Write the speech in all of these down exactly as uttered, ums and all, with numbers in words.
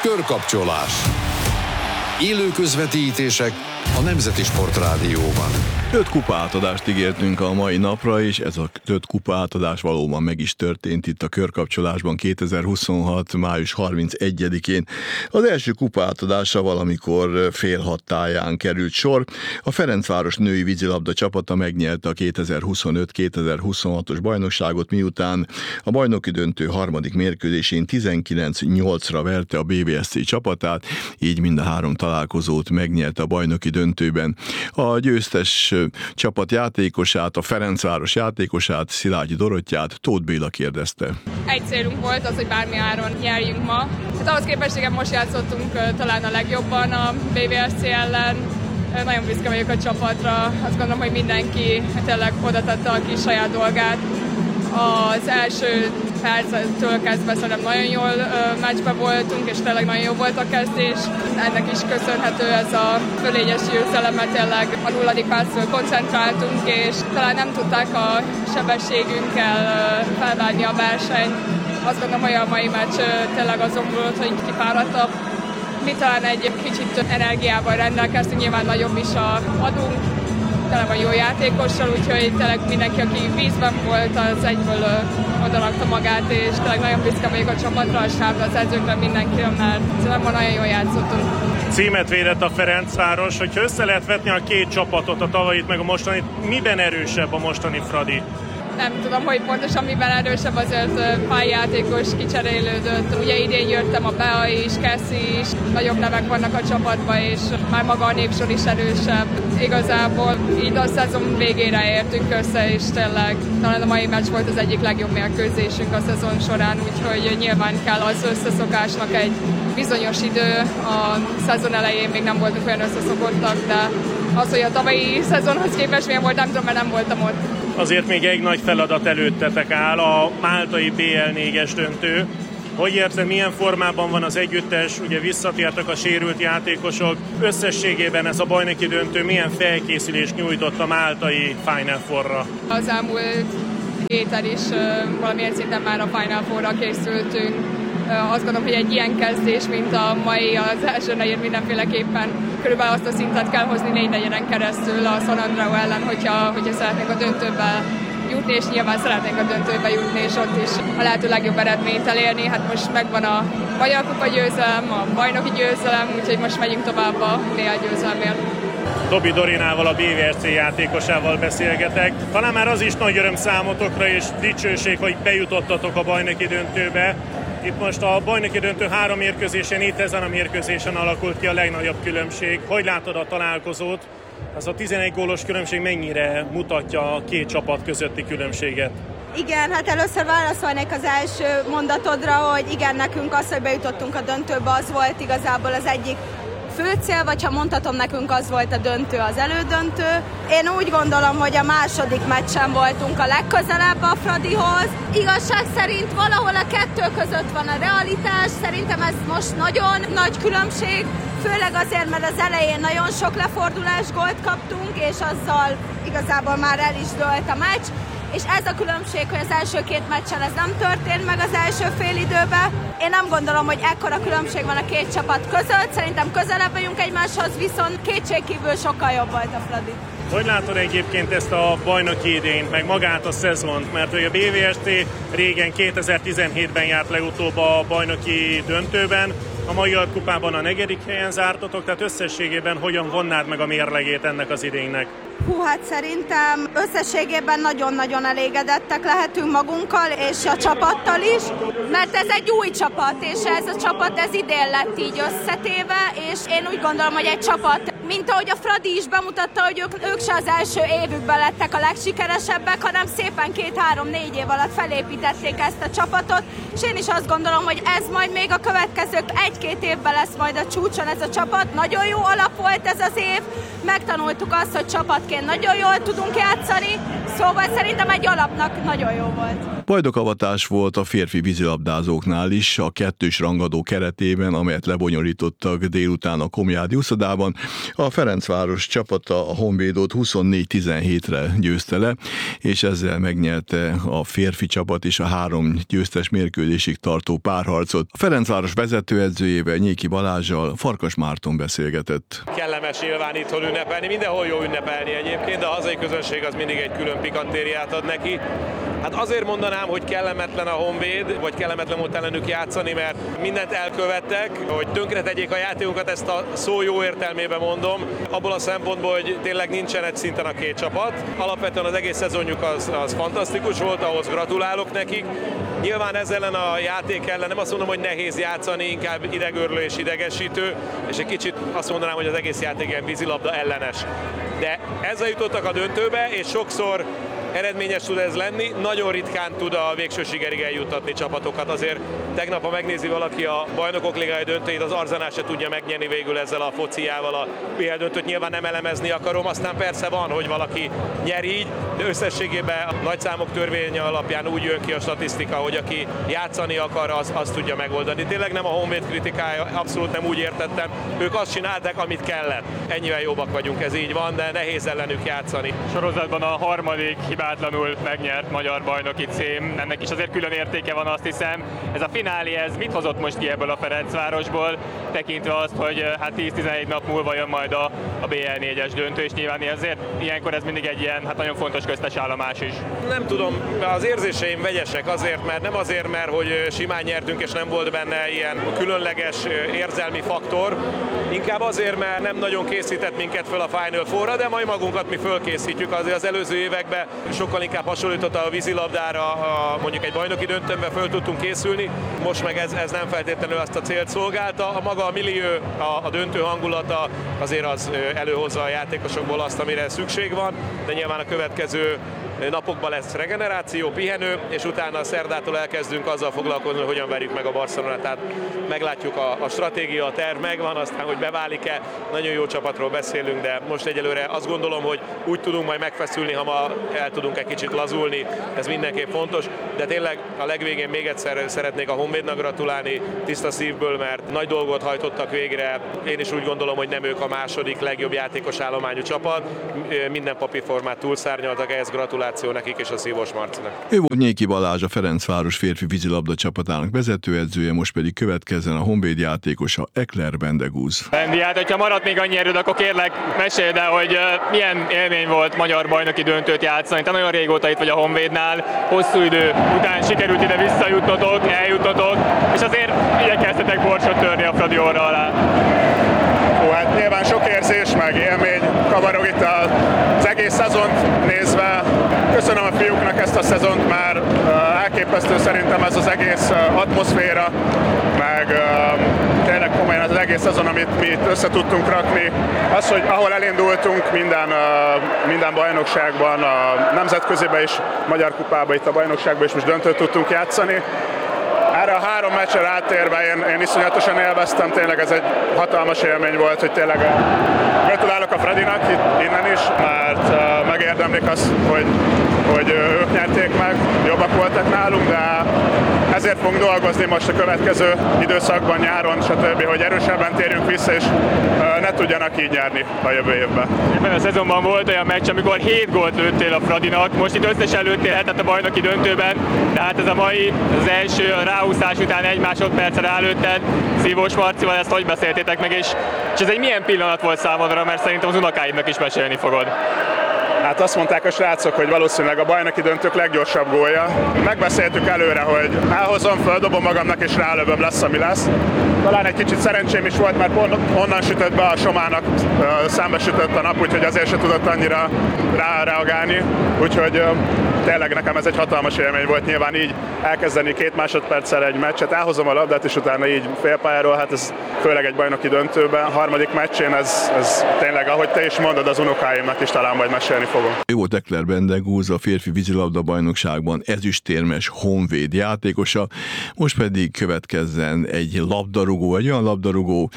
Körkapcsolás. Élő közvetítések a Nemzeti Sportrádióban. Öt kupátadást ígértünk a mai napra, és ez a öt kupátadás valóban meg is történt itt a Körkapcsolásban kétezer-huszonhat. május harmincegyedikén. Az első kupátadásra valamikor fél hat táján került sor. A Ferencváros női vízilabda csapata megnyerte a kétezer-huszonöt kétezer-huszonhatos bajnokságot, miután a bajnoki döntő harmadik mérkőzésén tizenkilenc nyolcra verte a bé vé es cé csapatát, így mind a három találkozót megnyerte a bajnoki döntőben. A győztes csapat játékosát, a Ferencváros játékosát, Szilágyi Dorottyát Tóth Béla kérdezte. Egy célunk volt az, hogy bármi áron nyerjünk ma. Hát ahhoz képest igen, most játszottunk talán a legjobban a bé vé es cé ellen. Nagyon büszke vagyok a csapatra. Azt gondolom, hogy mindenki tényleg oda tette a kis saját dolgát. Az első perctől kezdve szerintem nagyon jól meccsben voltunk, és tényleg nagyon jó volt a kezdés. Ennek is köszönhető ez a fölényes győzelem, mert tényleg a nulladik perctől koncentráltunk, és talán nem tudták a sebességünkkel felválni a versenyt. Azt gondolom, hogy a mai meccs tényleg azon volt, hogy kifáradtabb. Mi talán egy kicsit több energiával rendelkeztünk, nyilván nagyobb is a adunk. Tele van jó játékossal, úgyhogy tényleg mindenki, aki vízben volt, az egyből odarakta magát, és tényleg nagyon büszke vagyok a csapatra, a stábra, az edzőkre, mindenkire, mert szerintem ma nagyon jól játszottunk. Címet védett a Ferencváros, hogyha össze lehet vetni a két csapatot, a tavalyit meg a mostanit, miben erősebb a mostani Fradi? Nem tudom, hogy pontosan miben erősebb, azért pályájátékos kicserélődött. Ugye idén jöttem a Bea is, Kessi is, nagyobb nevek vannak a csapatban, és már maga a népsor is erősebb. Igazából így a szezon végére értünk össze, és tényleg talán a mai meccs volt az egyik legjobb mérkőzésünk a szezon során, úgyhogy nyilván kell az összeszokásnak egy bizonyos idő. A szezon elején még nem voltunk olyan összeszokottak, de az, hogy a tavalyi szezonhoz képest milyen volt, nem tudom, mert nem voltam ott. Azért még egy nagy feladat előttetek áll, a máltai bé el négyes döntő. Hogy érzed, milyen formában van az együttes, ugye visszatértek a sérült játékosok, összességében ez a bajnoki döntő milyen felkészülést nyújtott a máltai Final Four-ra? Az elmúlt héten is valamilyen szinten már a Final Four-ra készültünk. Azt gondolom, hogy egy ilyen kezdés, mint a mai, az első negyed mindenféleképpen körülbelül azt a szintet kell hozni négy negyeden keresztül a San Andreu ellen, hogyha, hogyha szeretnénk a döntőbe jutni, és nyilván szeretnénk a döntőbe jutni, és ott is a lehető legjobb eredményt elérni. Hát most megvan a Magyar Kupa győzelem, a bajnoki győzelem, úgyhogy most megyünk tovább a bé el győzelmért. Dobi Dorinával, a bé vé es cé játékosával beszélgetek. Talán már az is nagy öröm számotokra, és dicsőség, hogy bejutottatok a bajnoki döntőbe. Itt most a bajnoki döntő három mérkőzésen, itt ezen a mérkőzésen alakult ki a legnagyobb különbség. Hogy látod a találkozót? Az a tizenegy gólos különbség mennyire mutatja a két csapat közötti különbséget? Igen, hát először válaszolnék az első mondatodra, hogy igen, nekünk az, hogy bejutottunk a döntőbe, az volt igazából az egyik fő cél, vagy ha mondhatom, nekünk az volt a döntő, az elődöntő. Én úgy gondolom, hogy a második meccsen voltunk a legközelebb a Fradihoz. Igazság szerint valahol a kettő között van a realitás, szerintem ez most nagyon nagy különbség, főleg azért, mert az elején nagyon sok lefordulás gólt kaptunk, és azzal igazából már el is dőlt a meccs. És ez a különbség, hogy az első két meccsen ez nem történt meg az első fél időben. Én nem gondolom, hogy ekkora különbség van a két csapat között, szerintem közelebb vagyunk egymáshoz, viszont kétségkívül sokkal jobb volt a Fradi. Hogy látod egyébként ezt a bajnoki idényt, meg magát a szezont? Mert hogy a bé vé es cé régen kétezer-tizenhétben járt legutóbb a bajnoki döntőben, a Magyar Kupában a negyedik helyen zártatok, tehát összességében hogyan vonnád meg a mérlegét ennek az idénynek? Hú, hát szerintem összességében nagyon-nagyon elégedettek lehetünk magunkkal, és a csapattal is, mert ez egy új csapat, és ez a csapat ez idén lett így összetéve, és én úgy gondolom, hogy egy csapat, mint ahogy a Fradi is bemutatta, hogy ők, ők se az első évükben lettek a legsikeresebbek, hanem szépen két-három-négy év alatt felépítették ezt a csapatot, és én is azt gondolom, hogy ez majd még a következő egy-két évben lesz majd a csúcson ez a csapat. Nagyon jó alap volt ez az év, megtanultuk azt, hogy csapatként nagyon jól tudunk játszani, Szóval szerintem egy alapnak nagyon jó volt. Bajnokavatás volt a férfi vízilabdázóknál is a kettős rangadó keretében, amelyet lebonyolítottak délután a Komjádi uszodában. A Ferencváros csapata a Honvédot huszonnégy tizenhétre győzte le, és ezzel megnyerte a férfi csapat is a három győztes mérkőzésig tartó párharcot. A Ferencváros vezetőedzőjével, Nyéki Balázssal Farkas Márton beszélgetett. Kellemes nyilván itthon ünnepelni, mindenhol jó ünnepelni egyébként, de a hazai közönség az mindig egy külön pikantériát ad neki. Hát azért mondanám, hogy kellemetlen a Honvéd, vagy kellemetlen volt ellenük játszani, mert mindent elkövettek, hogy tönkretegyék a játékunkat, ezt a szó jó értelmében mondom, abból a szempontból, hogy tényleg nincsen egy szinten a két csapat. Alapvetően az egész szezonjuk az, az fantasztikus volt, ahhoz gratulálok nekik. Nyilván ezzel ellen a játék ellen nem azt mondom, hogy nehéz játszani, inkább idegörlő és idegesítő, és egy kicsit azt mondanám, hogy az egész játék ilyen vízilabda ellenes. De ezzel jutottak a döntőbe, és sokszor eredményes tud ez lenni, nagyon ritkán tud a végső sikerig eljuttatni csapatokat. Azért tegnap, ha megnézi valaki a Bajnokok Ligája döntőjét, az Arzenál se tudja megnyerni végül ezzel a fociával a bé el döntőt, nyilván nem elemezni akarom, aztán persze van, hogy valaki nyer így, de összességében a nagyszámok törvénye alapján úgy jön ki a statisztika, hogy aki játszani akar, az, az tudja megoldani. Tényleg nem a Honvéd kritikája, abszolút nem úgy értettem, ők azt csinálták, amit kellett. Ennyivel jobbak vagyunk, ez így van, de nehéz ellenük játszani. Sorozatban a harmadik hibátlanul megnyert magyar bajnoki cím, ennek is azért külön értéke van, azt hiszem. Ez a finálé, ez mit hozott most ki ebből a Ferencvárosból, tekintve azt, hogy hát tíz-tizenegy nap múlva jön majd a, a bé el négyes döntő, és nyilván azért ilyenkor ez mindig egy ilyen hát nagyon fontos köztes állomás is. Nem tudom, az érzéseim vegyesek azért, mert nem azért, mert hogy simán nyertünk, és nem volt benne ilyen különleges érzelmi faktor, inkább azért, mert nem nagyon készített minket föl a Final Four-ra, de majd magunkat mi fölkészítjük. Azért az előző években sokkal inkább hasonlított a vízilabdára, a, mondjuk egy bajnoki döntőben föl tudtunk készülni, most meg ez, ez nem feltétlenül azt a célt szolgálta. A maga a millió, a, a döntő hangulata azért az előhozza a játékosokból azt, amire szükség van, de nyilván a következő napokban lesz regeneráció, pihenő, és utána a szerdától elkezdünk azzal foglalkozni, hogy hogyan verjük meg a Barcelonát. Tehát meglátjuk a, a stratégia, a terv megvan, aztán hogy beválik-e, nagyon jó csapatról beszélünk, de most egyelőre azt gondolom, hogy úgy tudunk majd megfeszülni, ha ma el tudunk egy kicsit lazulni, ez mindenképp fontos, de tényleg a legvégén még egyszer szeretnék a Honvédnak gratulálni tiszta szívből, mert nagy dolgot hajtottak végre. Én is úgy gondolom, hogy nem ők a második legjobb játékos állományú csapat, minden papírformát túlszárnyaltak, ehhez gratulálok nekik és a Szívós Marcinak. Ő volt Nyéki Balázs, a Ferencváros férfi vízilabda csapatának vezetőedzője, most pedig következzen a Honvéd játékosa, Ekler Bendegúz. Bendi, hát hogyha maradt még annyi erőd, akkor kérlek, meséld el, hogy uh, milyen élmény volt magyar bajnoki döntőt játszani. Te nagyon régóta itt vagy a Honvédnál, hosszú idő után sikerült ide visszajutnotok, eljutnotok, és azért igyekeztetek borsot törni a Fradi orra alá. Ó, hát nyilván sok érzés, meg élmény kavarog itt az egész szezont nézve. Köszönöm a fiúknak ezt a szezont, már elképesztő szerintem ez az egész atmoszféra, meg tényleg komolyan ez az egész szezon, amit mi itt össze tudtunk rakni. Az, hogy ahol elindultunk minden, minden bajnokságban, a nemzetköziben is, Magyar Kupában, itt a bajnokságban is most döntőt tudtunk játszani. Erre a három meccsre rátérve én, én iszonyatosan élveztem, tényleg ez egy hatalmas élmény volt, hogy tényleg gratulálok a Fradinak innen is, mert uh, megérdemlik azt, hogy, hogy ők nyerték meg, jobbak voltak nálunk, de ezért fogunk dolgozni most a következő időszakban, nyáron, stb., hogy erősebben térjünk vissza, és uh, ne tudjanak így nyerni a jövő évben. Ebben a szezonban volt olyan meccs, amikor hét gólt lőttél a Fradinak, most itt összesen lőttél hetet a bajnoki döntőben, de hát ez a mai, az első ráhúzás után egy másodpercre rálőtted Szívós Marcival, ezt hogy beszéltétek meg, és, és ez egy milyen pillanat volt számodra, mert szerintem az unokáidnak is mesélni fogod. Hát azt mondták a srácok, hogy valószínűleg a bajnoki döntők leggyorsabb gólja. Megbeszéltük előre, hogy elhozom, földobom magamnak és rálövöm, lesz, ami lesz. Talán egy kicsit szerencsém is volt, mert onnan sütött be a Somának, szembe sütött a nap, úgyhogy azért se tudott annyira rá reagálni. Úgyhogy tényleg nekem ez egy hatalmas élmény volt, nyilván így elkezdeni két másodperccel egy meccset, elhozom a labdát, és utána így félpályáról, hát ez főleg egy bajnoki döntőben. A harmadik meccsén ez, ez tényleg, ahogy te is mondod, az unokáimnak is talán majd mesélni fogom. Ő volt Ekler Bendegúz, a férfi vízilabda bajnokságban ezüstérmes Honvéd játékosa, most pedig következzen egy labdarúgó, egy olyan labdarúgó,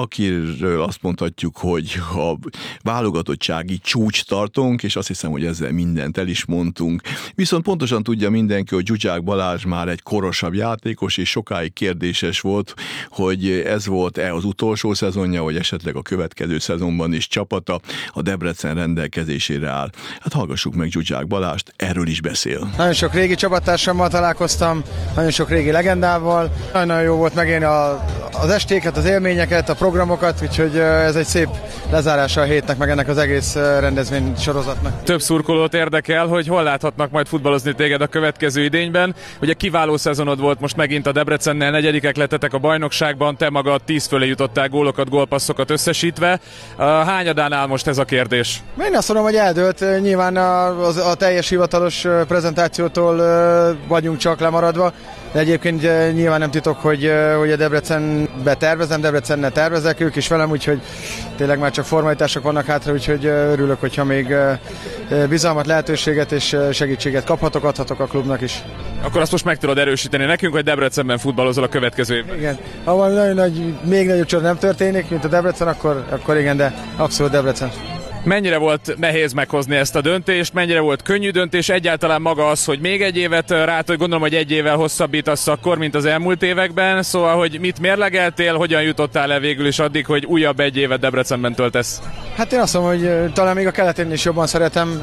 akiről azt mondhatjuk, hogy a válogatottsági csúcs tartunk, és azt hiszem, hogy ezzel mindent el is mondtunk. Viszont pontosan tudja mindenki, hogy Zsuzsák Balázs már egy korosabb játékos, és sokáig kérdéses volt, hogy ez volt-e az utolsó szezonja, vagy esetleg a következő szezonban is csapata a Debrecen rendelkezésére áll. Hát hallgassuk meg Zsuzsák Balást, erről is beszél. Nagyon sok régi csapattársammal találkoztam, nagyon sok régi legendával. Nagyon jó volt megélni a, az estéket, az élményeket, a programokat, úgyhogy ez egy szép lezárása a hétnek, meg ennek az egész rendezvény sorozatnak. Több szurkolót érdekel, hogy hol láthatnak majd futballozni téged a következő idényben. Ugye kiváló szezonod volt most megint a Debrecennel, negyedikek lettetek a bajnokságban, te magad tíz fölé jutottál gólokat, gólpasszokat összesítve. Hányadán áll most ez a kérdés? Én azt mondom, hogy eldőlt. Nyilván a, a, a teljes hivatalos prezentációtól vagyunk csak lemaradva, de egyébként nyilván nem titok, hogy, hogy a Debrecenbe tervezem, Debrecennel tervezek, ők is velem, úgyhogy tényleg már csak formalitások vannak hátra, úgyhogy örülök, hogyha még bizalmat, lehetőséget és segítséget kaphatok, adhatok a klubnak is. Akkor azt most meg tudod erősíteni nekünk, hogy Debrecenben futballozol a következő évben. Igen, ha valami nagyon nagy, még nagyobb csoda nem történik, mint a Debrecen, akkor, akkor igen, de abszolút Debrecen. Mennyire volt nehéz meghozni ezt a döntést, mennyire volt könnyű döntés, egyáltalán maga az, hogy még egy évet rá, hogy gondolom, hogy egy évvel hosszabbítasz akkor, mint az elmúlt években, szóval, hogy mit mérlegeltél, hogyan jutottál el végül is addig, hogy újabb egy évet Debrecenben töltesz? Hát én azt mondom, hogy talán még a keletén is jobban szeretem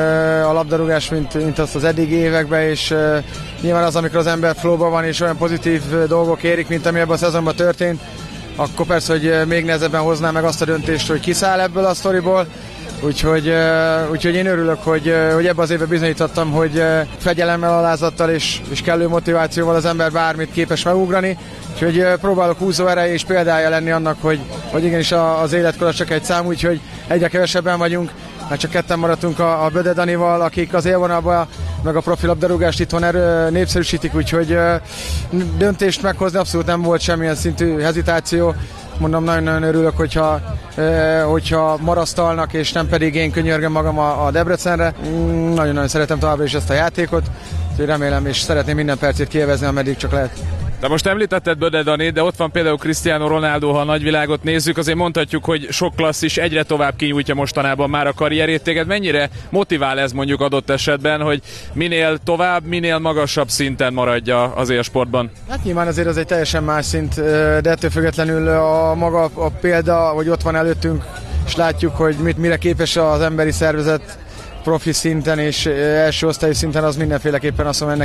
a labdarúgást, mint, mint azt az eddigi években, és nyilván az, amikor az ember flowban van, és olyan pozitív dolgok érik, mint ami ebben a szezonban történt, akkor persze, hogy még nehezebben hoznám meg azt a döntést, hogy kiszáll ebből a sztoriból. Úgyhogy, úgyhogy én örülök, hogy, hogy ebben az évben bizonyítottam, hogy fegyelemmel, alázattal és, és kellő motivációval az ember bármit képes megugrani. Úgyhogy próbálok húzó ereje és példája lenni annak, hogy, hogy igenis az életkor csak egy szám, úgyhogy egyre kevesebben vagyunk. Már csak ketten maradtunk a, a Böde Danival, akik az élvonalban meg a profi labdarúgást itthon erő, népszerűsítik, úgyhogy döntést meghozni abszolút nem volt semmilyen szintű hezitáció. Mondom, nagyon-nagyon örülök, hogyha, hogyha marasztalnak, és nem pedig én könyörgöm magam a, a Debrecenre. Nagyon-nagyon szeretem továbbra is ezt a játékot, úgyhogy remélem, és szeretném minden percét kiélvezni, ameddig csak lehet. De most említetted Böde Dani, de ott van például Cristiano Ronaldo, ha a nagyvilágot nézzük, azért mondhatjuk, hogy sok klasszis egyre tovább kinyújtja mostanában már a karrierét. Téged mennyire motivál ez mondjuk adott esetben, hogy minél tovább, minél magasabb szinten maradja az élsportban? Hát nyilván azért az egy teljesen más szint, de ettől függetlenül a maga a példa, hogy ott van előttünk, és látjuk, hogy mit, mire képes az emberi szervezet profi szinten és első osztályú szinten, az mindenféleképpen azt mondom, ennek